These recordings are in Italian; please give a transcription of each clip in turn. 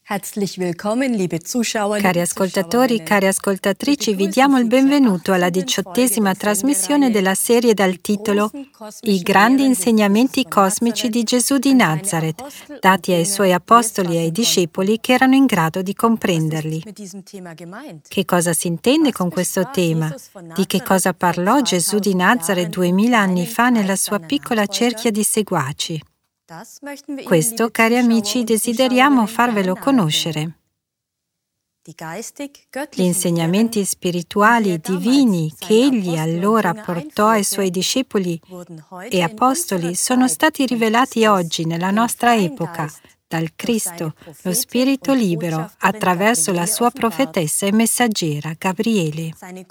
Herzlich willkommen, liebe Zuschauer. Cari ascoltatori, cari ascoltatrici, vi diamo il benvenuto alla 18ª trasmissione della serie dal titolo I grandi insegnamenti cosmici di Gesù di Nazaret, dati ai suoi apostoli e ai discepoli che erano in grado di comprenderli. Che cosa si intende con questo tema? Di che cosa parlò Gesù di Nazaret 2000 anni fa nella sua piccola cerchia di seguaci? Questo, cari amici, desideriamo farvelo conoscere. Gli insegnamenti spirituali divini che egli allora portò ai suoi discepoli e apostoli sono stati rivelati oggi nella nostra epoca dal Cristo, lo Spirito libero, attraverso la sua profetessa e messaggera, Gabriele.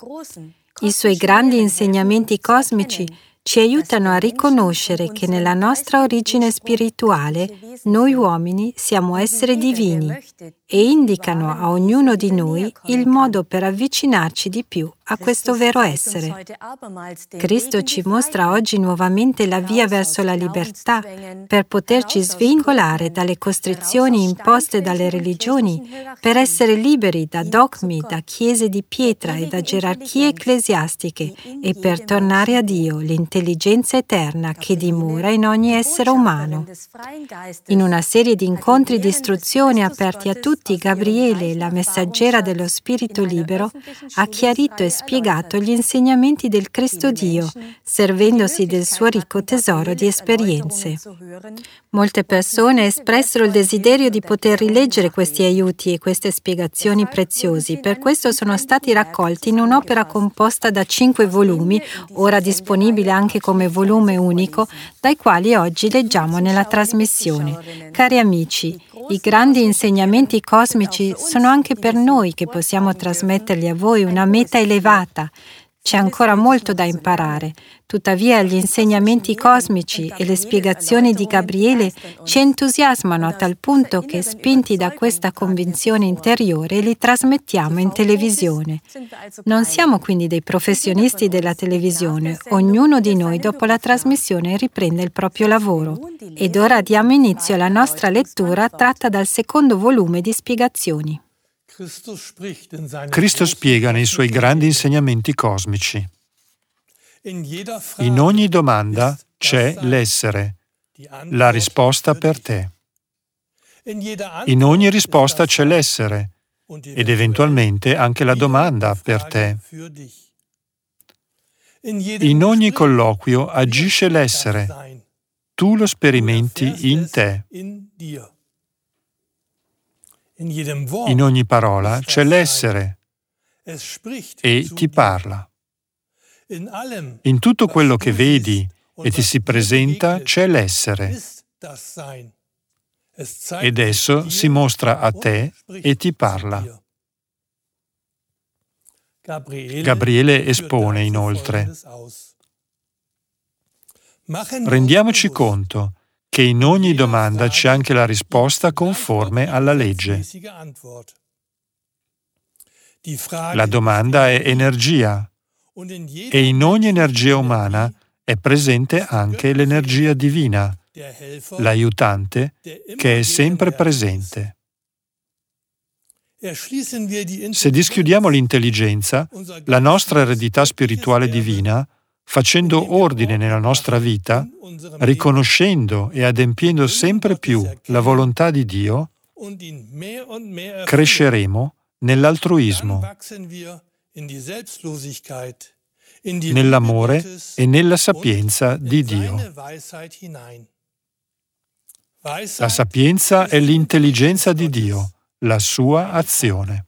I suoi grandi insegnamenti cosmici ci aiutano a riconoscere che nella nostra origine spirituale noi uomini siamo esseri divini e indicano a ognuno di noi il modo per avvicinarci di più a questo vero essere. Cristo ci mostra oggi nuovamente la via verso la libertà per poterci svincolare dalle costrizioni imposte dalle religioni, per essere liberi da dogmi, da chiese di pietra e da gerarchie ecclesiastiche e per tornare a Dio, l'intelligenza eterna che dimora in ogni essere umano. In una serie di incontri di istruzione aperti a tutti, Gabriele, la messaggera dello Spirito libero, ha chiarito e spiegato gli insegnamenti del Cristo Dio, servendosi del suo ricco tesoro di esperienze. Molte persone espressero il desiderio di poter rileggere questi aiuti e queste spiegazioni preziosi. Per questo sono stati raccolti in un'opera composta da 5 volumi, ora disponibile anche come volume unico, dai quali oggi leggiamo nella trasmissione. Cari amici, i grandi insegnamenti cosmici sono anche per noi che possiamo trasmetterli a voi una meta elevata. C'è ancora molto da imparare. Tuttavia, gli insegnamenti cosmici e le spiegazioni di Gabriele ci entusiasmano a tal punto che, spinti da questa convinzione interiore, li trasmettiamo in televisione. Non siamo quindi dei professionisti della televisione. Ognuno di noi, dopo la trasmissione, riprende il proprio lavoro. Ed ora diamo inizio alla nostra lettura tratta dal secondo volume di spiegazioni. Cristo spiega nei suoi grandi insegnamenti cosmici. In ogni domanda c'è l'essere, la risposta per te. In ogni risposta c'è l'essere ed eventualmente anche la domanda per te. In ogni colloquio agisce l'essere, tu lo sperimenti in te. In ogni parola c'è l'essere e ti parla. In tutto quello che vedi e ti si presenta c'è l'essere ed esso si mostra a te e ti parla. Gabriele espone inoltre: rendiamoci conto che in ogni domanda c'è anche la risposta conforme alla legge. La domanda è energia e in ogni energia umana è presente anche l'energia divina, l'aiutante che è sempre presente. Se dischiudiamo l'intelligenza, la nostra eredità spirituale divina, facendo ordine nella nostra vita, riconoscendo e adempiendo sempre più la volontà di Dio, cresceremo nell'altruismo, nell'amore e nella sapienza di Dio. La sapienza è l'intelligenza di Dio, la sua azione.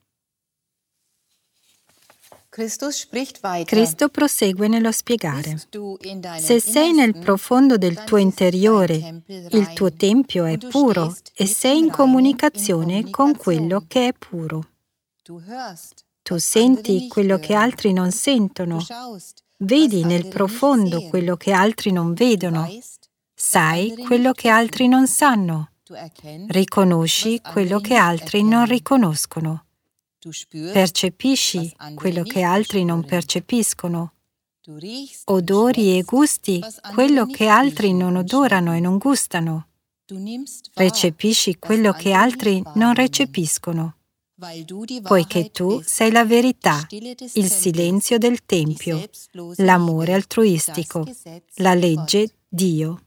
Cristo prosegue nello spiegare: se sei nel profondo del tuo interiore, il tuo tempio è puro e sei in comunicazione con quello che è puro. Tu senti quello che altri non sentono, vedi nel profondo quello che altri non vedono, sai quello che altri non sanno, riconosci quello che altri non riconoscono. Percepisci quello che altri non percepiscono. Odori e gusti quello che altri non odorano e non gustano. Recepisci quello che altri non recepiscono, poiché tu sei la verità, il silenzio del Tempio, l'amore altruistico, la legge Dio.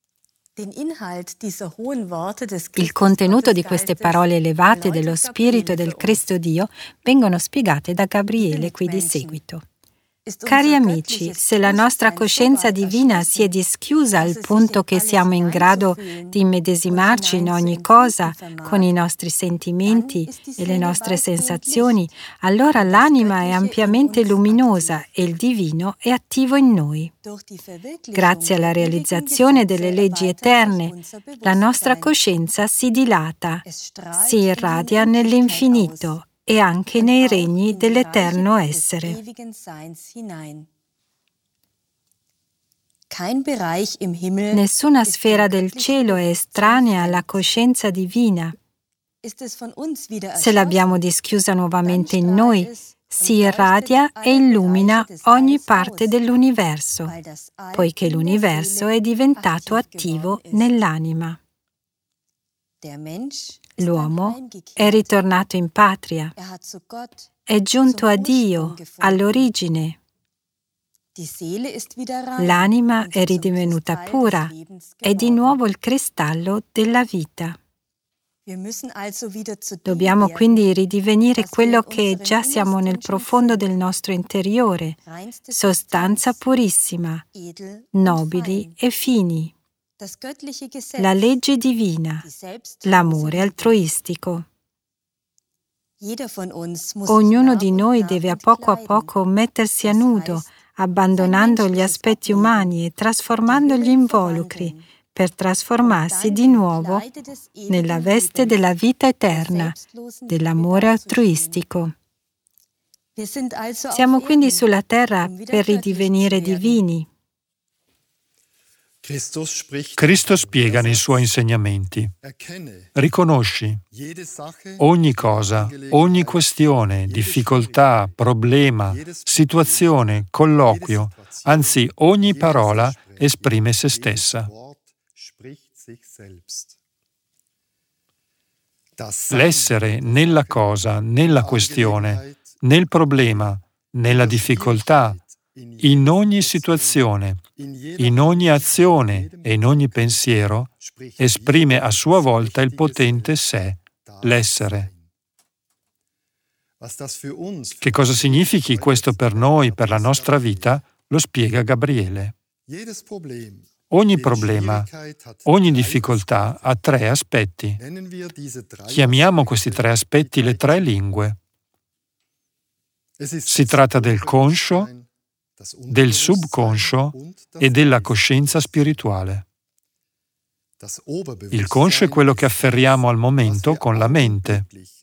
Il contenuto di queste parole elevate dello Spirito del Cristo Dio vengono spiegate da Gabriele qui di seguito. Cari amici, se la nostra coscienza divina si è dischiusa al punto che siamo in grado di immedesimarci in ogni cosa con i nostri sentimenti e le nostre sensazioni, allora l'anima è ampiamente luminosa e il divino è attivo in noi. Grazie alla realizzazione delle leggi eterne, la nostra coscienza si dilata, si irradia nell'infinito e anche nei regni dell'eterno essere. Nessuna sfera del cielo è estranea alla coscienza divina. Se l'abbiamo dischiusa nuovamente in noi, si irradia e illumina ogni parte dell'universo, poiché l'universo è diventato attivo nell'anima. L'uomo è ritornato in patria, è giunto a Dio, all'origine. L'anima è ridivenuta pura, è di nuovo il cristallo della vita. Dobbiamo quindi ridivenire quello che già siamo nel profondo del nostro interiore, sostanza purissima, nobili e fini. La legge divina, l'amore altruistico. Ognuno di noi deve a poco mettersi a nudo, abbandonando gli aspetti umani e trasformando gli involucri, per trasformarsi di nuovo nella veste della vita eterna, dell'amore altruistico. Siamo quindi sulla terra per ridivenire divini. Cristo spiega nei suoi insegnamenti: riconosci ogni cosa, ogni questione, difficoltà, problema, situazione, colloquio, anzi ogni parola esprime se stessa. L'essere nella cosa, nella questione, nel problema, nella difficoltà, in ogni situazione, in ogni azione e in ogni pensiero, esprime a sua volta il potente sé, l'essere. Che cosa significhi questo per noi, per la nostra vita, lo spiega Gabriele. Ogni problema, ogni difficoltà ha 3 aspetti. Chiamiamo questi 3 aspetti le 3 lingue. Si tratta del conscio, del subconscio e della coscienza spirituale. Il conscio è quello che afferriamo al momento con la mente.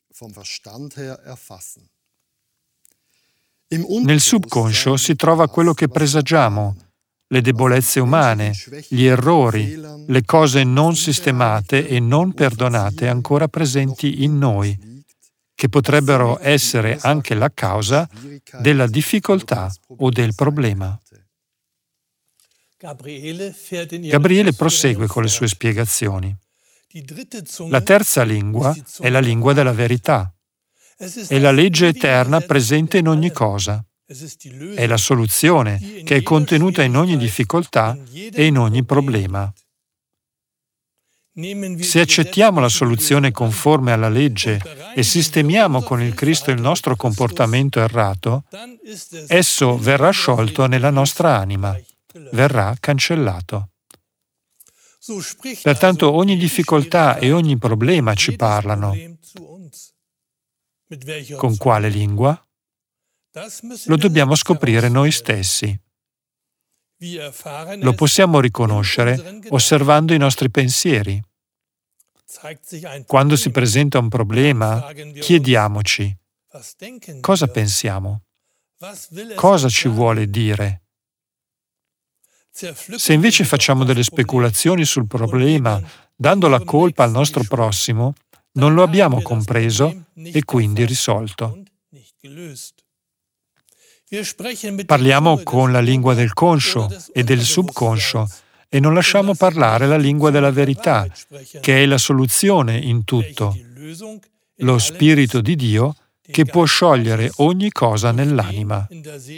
Nel subconscio si trova quello che presagiamo, le debolezze umane, gli errori, le cose non sistemate e non perdonate ancora presenti in noi, che potrebbero essere anche la causa della difficoltà o del problema. Gabriele prosegue con le sue spiegazioni. La terza lingua è la lingua della verità. È la legge eterna presente in ogni cosa. È la soluzione che è contenuta in ogni difficoltà e in ogni problema. Se accettiamo la soluzione conforme alla legge e sistemiamo con il Cristo il nostro comportamento errato, esso verrà sciolto nella nostra anima, verrà cancellato. Pertanto ogni difficoltà e ogni problema ci parlano. Con quale lingua? Lo dobbiamo scoprire noi stessi. Lo possiamo riconoscere osservando i nostri pensieri. Quando si presenta un problema, chiediamoci: cosa pensiamo? Cosa ci vuole dire? Se invece facciamo delle speculazioni sul problema, dando la colpa al nostro prossimo, non lo abbiamo compreso e quindi risolto. Parliamo con la lingua del conscio e del subconscio e non lasciamo parlare la lingua della verità, che è la soluzione in tutto, lo Spirito di Dio che può sciogliere ogni cosa nell'anima.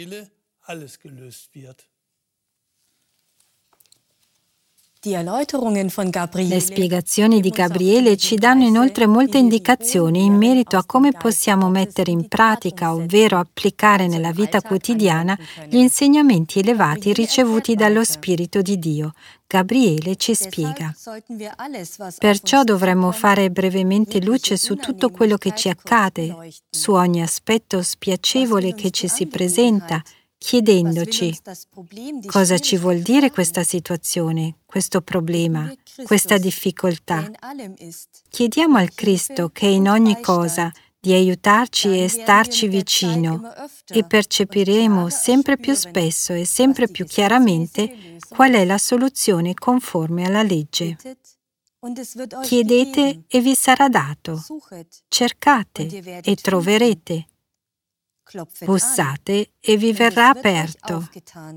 Le spiegazioni di Gabriele ci danno inoltre molte indicazioni in merito a come possiamo mettere in pratica, ovvero applicare nella vita quotidiana, gli insegnamenti elevati ricevuti dallo Spirito di Dio. Gabriele ci spiega. Perciò dovremmo fare brevemente luce su tutto quello che ci accade, su ogni aspetto spiacevole che ci si presenta, chiedendoci cosa ci vuol dire questa situazione, questo problema, questa difficoltà. Chiediamo al Cristo che in ogni cosa di aiutarci e starci vicino e percepiremo sempre più spesso e sempre più chiaramente qual è la soluzione conforme alla legge. Chiedete e vi sarà dato, cercate e troverete. Bussate e vi verrà aperto.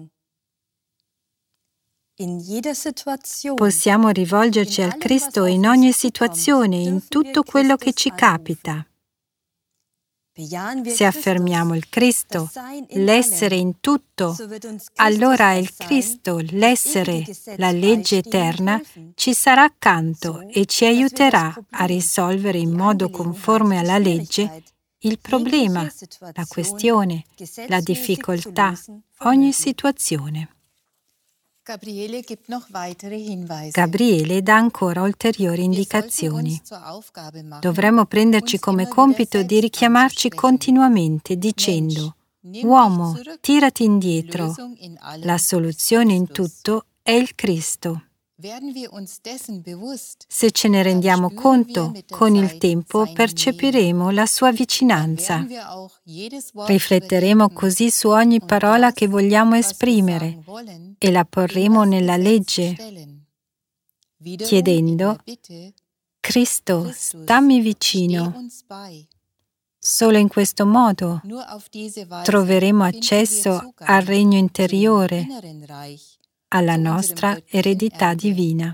Possiamo rivolgerci al Cristo in ogni situazione, in tutto quello che ci capita. Se affermiamo il Cristo, l'essere in tutto, allora il Cristo, l'essere, la legge eterna, ci sarà accanto e ci aiuterà a risolvere in modo conforme alla legge il problema, la questione, la difficoltà, ogni situazione. Gabriele dà ancora ulteriori indicazioni. Dovremmo prenderci come compito di richiamarci continuamente dicendo: «Uomo, tirati indietro. La soluzione in tutto è il Cristo». Se ce ne rendiamo conto, con il tempo percepiremo la sua vicinanza. Rifletteremo così su ogni parola che vogliamo esprimere e la porremo nella legge, chiedendo: «Cristo, stammi vicino». Solo in questo modo troveremo accesso al regno interiore, alla nostra eredità divina.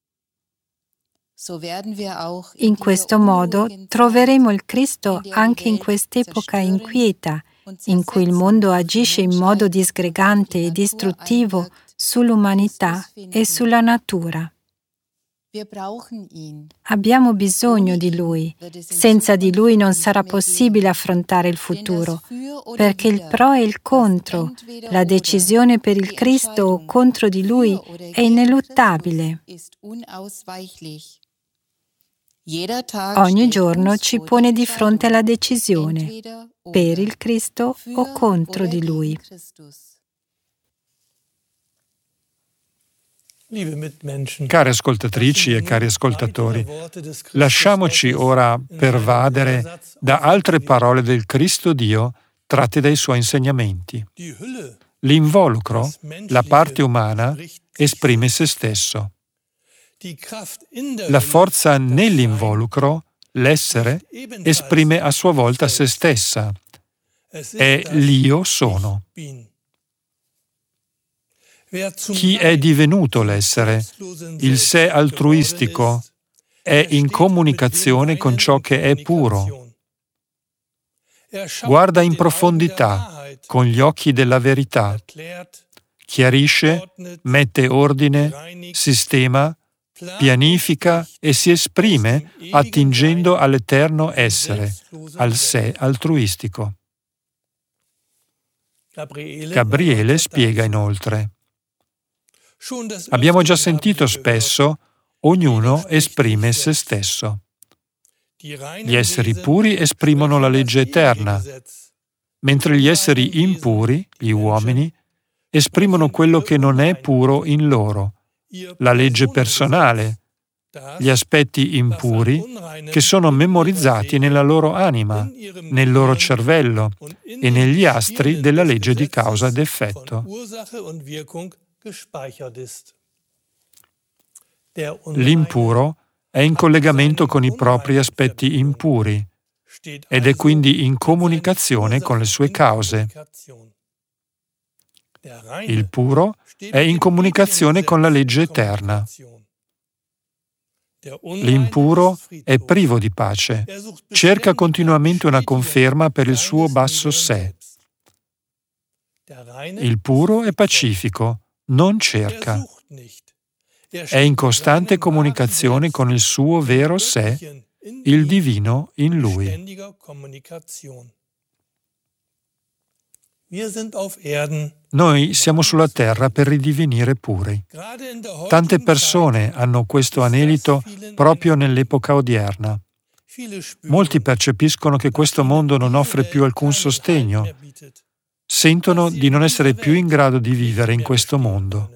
In questo modo troveremo il Cristo anche in quest'epoca inquieta, in cui il mondo agisce in modo disgregante e distruttivo sull'umanità e sulla natura. Abbiamo bisogno di Lui. Senza di Lui non sarà possibile affrontare il futuro, perché il pro e il contro, la decisione per il Cristo o contro di Lui è ineluttabile. Ogni giorno ci pone di fronte alla decisione, per il Cristo o contro di Lui. Care ascoltatrici e cari ascoltatori, lasciamoci ora pervadere da altre parole del Cristo Dio tratte dai suoi insegnamenti. L'involucro, la parte umana, esprime se stesso. La forza nell'involucro, l'essere, esprime a sua volta se stessa. È l'Io sono. Chi è divenuto l'essere, il sé altruistico, è in comunicazione con ciò che è puro. Guarda in profondità, con gli occhi della verità, chiarisce, mette ordine, sistema, pianifica e si esprime attingendo all'eterno essere, al sé altruistico. Gabriele spiega inoltre: abbiamo già sentito spesso, ognuno esprime se stesso. Gli esseri puri esprimono la legge eterna, mentre gli esseri impuri, gli uomini, esprimono quello che non è puro in loro, la legge personale, gli aspetti impuri che sono memorizzati nella loro anima, nel loro cervello e negli astri della legge di causa ed effetto. L'impuro è in collegamento con i propri aspetti impuri ed è quindi in comunicazione con le sue cause. Il puro è in comunicazione con la legge eterna. L'impuro è privo di pace, cerca continuamente una conferma per il suo basso sé. Il puro è pacifico, non cerca. È in costante comunicazione con il suo vero sé, il divino in lui. Noi siamo sulla terra per ridivenire puri. Tante persone hanno questo anelito proprio nell'epoca odierna. Molti percepiscono che questo mondo non offre più alcun sostegno. Sentono di non essere più in grado di vivere in questo mondo.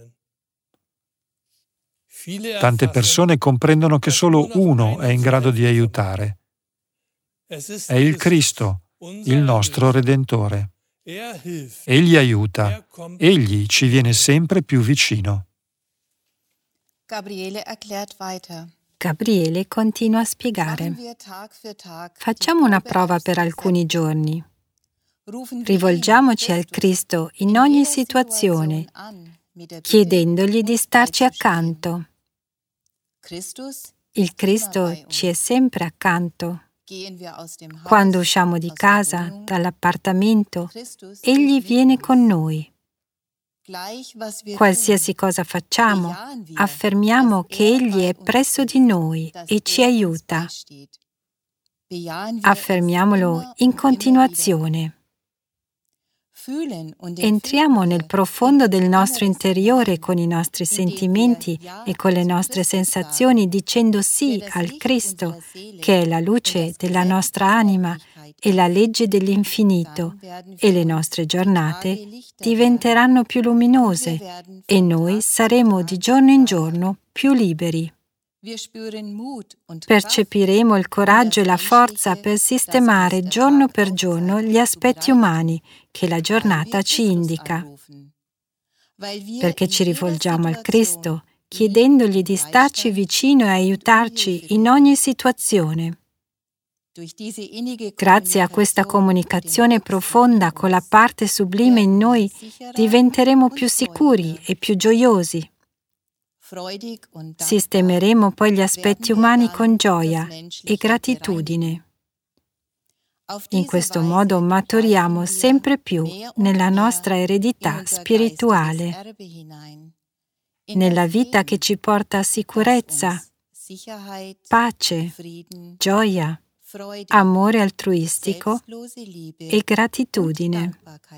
Tante persone comprendono che solo uno è in grado di aiutare. È il Cristo, il nostro Redentore. Egli aiuta, egli ci viene sempre più vicino. Gabriele continua a spiegare. Facciamo una prova per alcuni giorni. Rivolgiamoci al Cristo in ogni situazione, chiedendogli di starci accanto. Il Cristo ci è sempre accanto. Quando usciamo di casa, dall'appartamento, Egli viene con noi. Qualsiasi cosa facciamo, affermiamo che Egli è presso di noi e ci aiuta. Affermiamolo in continuazione. Entriamo nel profondo del nostro interiore con i nostri sentimenti e con le nostre sensazioni dicendo sì al Cristo, che è la luce della nostra anima e la legge dell'infinito, e le nostre giornate diventeranno più luminose e noi saremo di giorno in giorno più liberi. Percepiremo il coraggio e la forza per sistemare giorno per giorno gli aspetti umani che la giornata ci indica. Perché ci rivolgiamo al Cristo, chiedendogli di starci vicino e aiutarci in ogni situazione. Grazie a questa comunicazione profonda con la parte sublime in noi, diventeremo più sicuri e più gioiosi. Sistemeremo poi gli aspetti umani con gioia e gratitudine. In questo modo maturiamo sempre più nella nostra eredità spirituale, nella vita che ci porta sicurezza, pace, gioia, amore altruistico e gratitudine.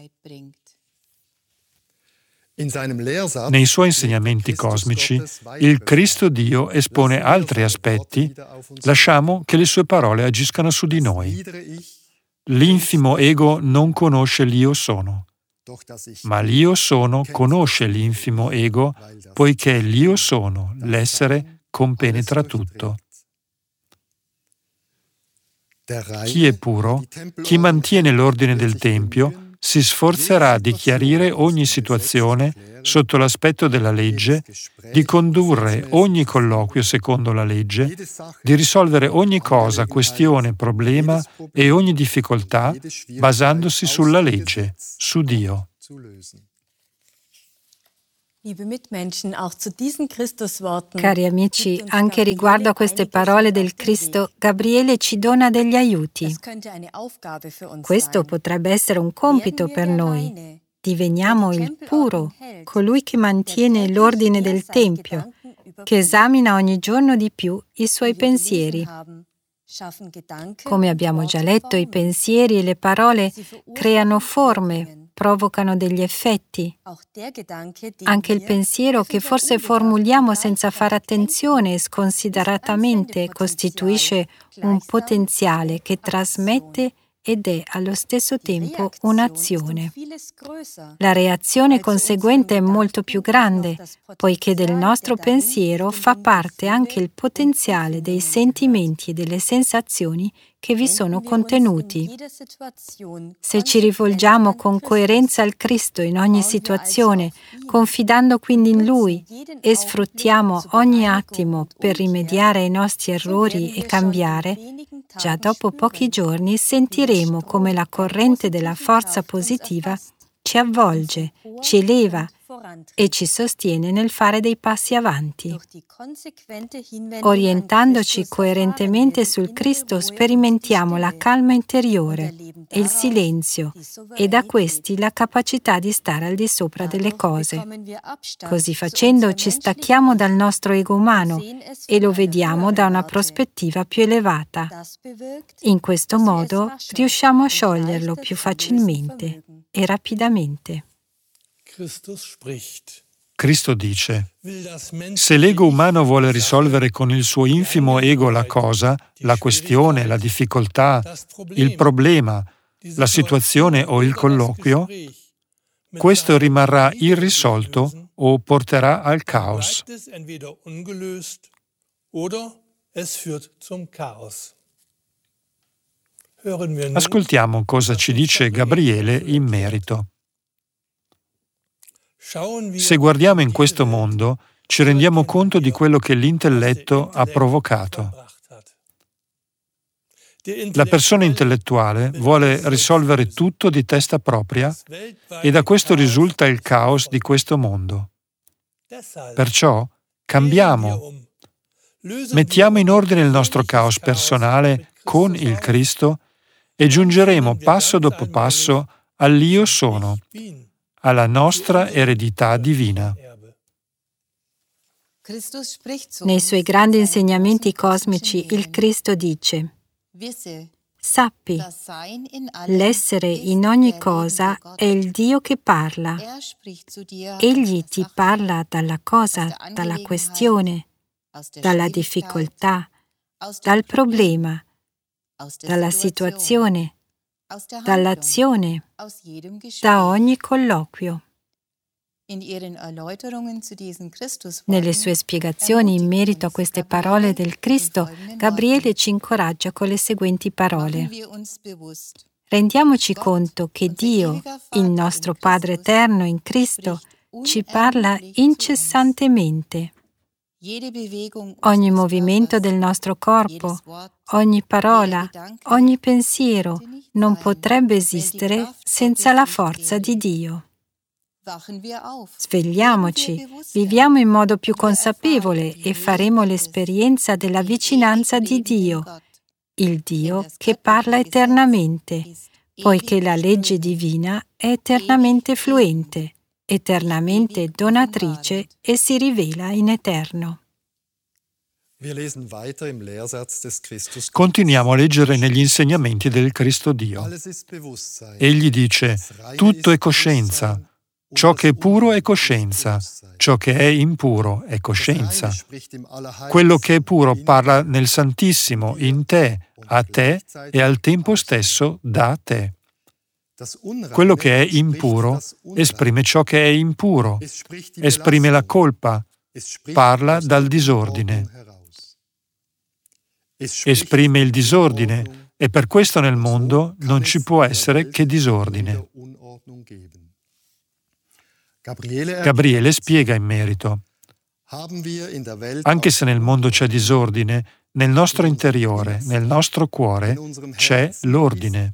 Nei suoi insegnamenti cosmici, il Cristo Dio espone altri aspetti, lasciamo che le sue parole agiscano su di noi. L'infimo ego non conosce l'Io sono, ma l'Io sono conosce l'infimo ego, poiché l'Io sono, l'essere, compenetra tutto. Chi è puro, chi mantiene l'ordine del Tempio, si sforzerà di chiarire ogni situazione sotto l'aspetto della legge, di condurre ogni colloquio secondo la legge, di risolvere ogni cosa, questione, problema e ogni difficoltà basandosi sulla legge, su Dio. Cari amici, anche riguardo a queste parole del Cristo, Gabriele ci dona degli aiuti. Questo potrebbe essere un compito per noi. Diveniamo il puro, colui che mantiene l'ordine del Tempio, che esamina ogni giorno di più i suoi pensieri. Come abbiamo già letto, i pensieri e le parole creano forme, provocano degli effetti. Anche il pensiero che forse formuliamo senza fare attenzione e sconsideratamente costituisce un potenziale che trasmette ed è allo stesso tempo un'azione. La reazione conseguente è molto più grande, poiché del nostro pensiero fa parte anche il potenziale dei sentimenti e delle sensazioni che vi sono contenuti. Se ci rivolgiamo con coerenza al Cristo in ogni situazione, confidando quindi in Lui e sfruttiamo ogni attimo per rimediare ai nostri errori e cambiare, già dopo pochi giorni sentiremo come la corrente della forza positiva ci avvolge, ci eleva e ci sostiene nel fare dei passi avanti. Orientandoci coerentemente sul Cristo, sperimentiamo la calma interiore e il silenzio e da questi la capacità di stare al di sopra delle cose. Così facendo ci stacchiamo dal nostro ego umano e lo vediamo da una prospettiva più elevata. In questo modo riusciamo a scioglierlo più facilmente e rapidamente. Cristo dice: se l'ego umano vuole risolvere con il suo infimo ego la cosa, la questione, la difficoltà, il problema, la situazione o il colloquio, questo rimarrà irrisolto o porterà al caos. Ascoltiamo cosa ci dice Gabriele in merito. Se guardiamo in questo mondo, ci rendiamo conto di quello che l'intelletto ha provocato. La persona intellettuale vuole risolvere tutto di testa propria e da questo risulta il caos di questo mondo. Perciò cambiamo. Mettiamo in ordine il nostro caos personale con il Cristo e giungeremo passo dopo passo all'Io sono, alla nostra eredità divina. Nei suoi grandi insegnamenti cosmici, il Cristo dice: sappi, l'essere in ogni cosa è il Dio che parla. Egli ti parla dalla cosa, dalla questione, dalla difficoltà, dal problema, dalla situazione, dall'azione, da ogni colloquio. Nelle sue spiegazioni in merito a queste parole del Cristo, Gabriele ci incoraggia con le seguenti parole. Rendiamoci conto che Dio, il nostro Padre eterno in Cristo, ci parla incessantemente. Ogni movimento del nostro corpo, ogni parola, ogni pensiero non potrebbe esistere senza la forza di Dio. Svegliamoci, viviamo in modo più consapevole e faremo l'esperienza della vicinanza di Dio, il Dio che parla eternamente, poiché la legge divina è eternamente fluente, eternamente donatrice e si rivela in eterno. Continuiamo a leggere negli insegnamenti del Cristo Dio. Egli dice: tutto è coscienza. Ciò che è puro è coscienza, ciò che è impuro è coscienza. Quello che è puro parla nel Santissimo, in te, a te e al tempo stesso da te. Quello che è impuro esprime ciò che è impuro, esprime la colpa, parla dal disordine. Esprime il disordine e per questo nel mondo non ci può essere che disordine. Gabriele spiega in merito: anche se nel mondo c'è disordine, nel nostro interiore, nel nostro cuore, c'è l'ordine.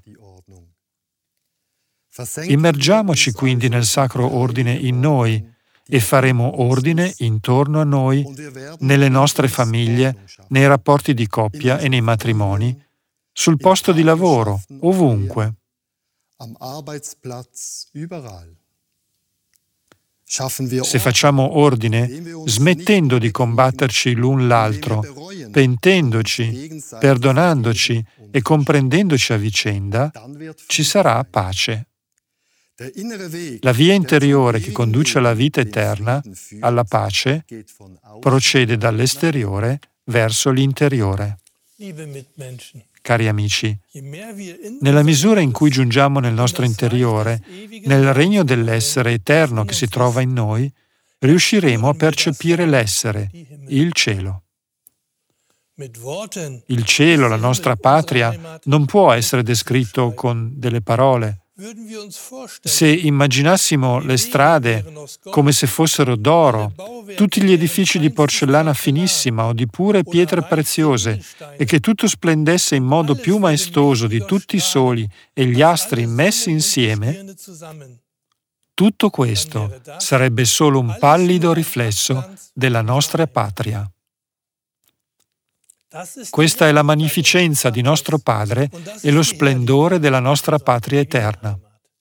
Immergiamoci quindi nel sacro ordine in noi e faremo ordine intorno a noi, nelle nostre famiglie, nei rapporti di coppia e nei matrimoni, sul posto di lavoro, ovunque. Se facciamo ordine, smettendo di combatterci l'un l'altro, pentendoci, perdonandoci e comprendendoci a vicenda, ci sarà pace. La via interiore che conduce alla vita eterna, alla pace, procede dall'esteriore verso l'interiore. Cari amici, nella misura in cui giungiamo nel nostro interiore, nel regno dell'essere eterno che si trova in noi, riusciremo a percepire l'essere, il cielo. Il cielo, la nostra patria, non può essere descritto con delle parole. Se immaginassimo le strade come se fossero d'oro, tutti gli edifici di porcellana finissima o di pure pietre preziose, e che tutto splendesse in modo più maestoso di tutti i soli e gli astri messi insieme, Tutto questo sarebbe solo un pallido riflesso della nostra patria. Questa è la magnificenza di nostro Padre e lo splendore della nostra patria eterna.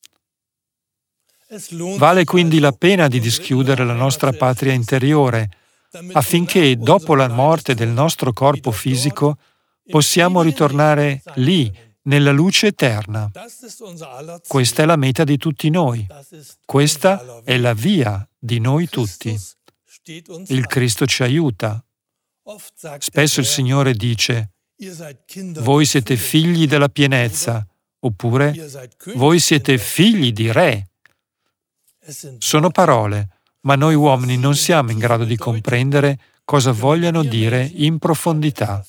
Vale quindi la pena di dischiudere la nostra patria interiore, affinché dopo la morte del nostro corpo fisico possiamo ritornare lì, nella luce eterna. Questa è la meta di tutti noi. Questa è la via di noi tutti. Il Cristo ci aiuta. Spesso il Signore dice: voi siete figli della pienezza, oppure voi siete figli di re. Sono parole, ma noi uomini non siamo in grado di comprendere cosa vogliano dire in profondità.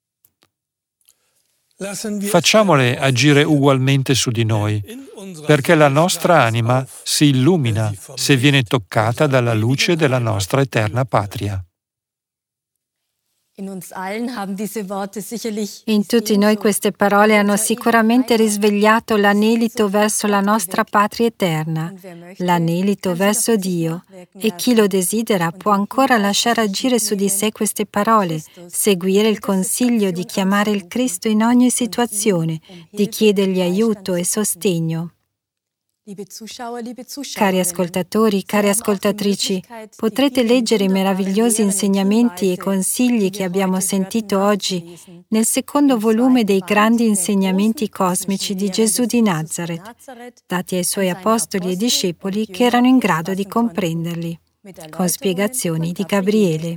Facciamole agire ugualmente su di noi, perché la nostra anima si illumina se viene toccata dalla luce della nostra eterna patria. In tutti noi queste parole hanno sicuramente risvegliato l'anelito verso la nostra patria eterna, l'anelito verso Dio, e chi lo desidera può ancora lasciare agire su di sé queste parole, seguire il consiglio di chiamare il Cristo in ogni situazione, di chiedergli aiuto e sostegno. Cari ascoltatori, cari ascoltatrici, potrete leggere i meravigliosi insegnamenti e consigli che abbiamo sentito oggi nel secondo volume dei grandi insegnamenti cosmici di Gesù di Nazaret, dati ai suoi apostoli e discepoli che erano in grado di comprenderli, con spiegazioni di Gabriele.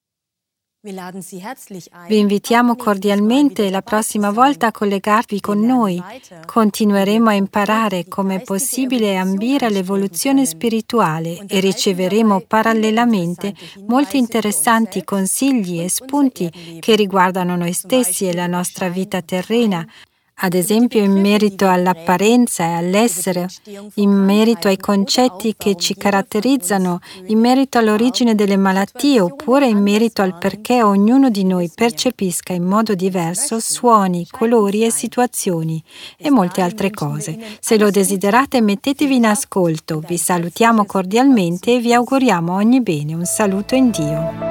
Vi invitiamo cordialmente la prossima volta a collegarvi con noi. Continueremo a imparare come è possibile ambire all'evoluzione spirituale e riceveremo parallelamente molti interessanti consigli e spunti che riguardano noi stessi e la nostra vita terrena, ad esempio in merito all'apparenza e all'essere, in merito ai concetti che ci caratterizzano, in merito all'origine delle malattie, oppure in merito al perché ognuno di noi percepisca in modo diverso suoni, colori e situazioni, e molte altre cose. Se lo desiderate, mettetevi in ascolto. Vi salutiamo cordialmente e vi auguriamo ogni bene. Un saluto in Dio.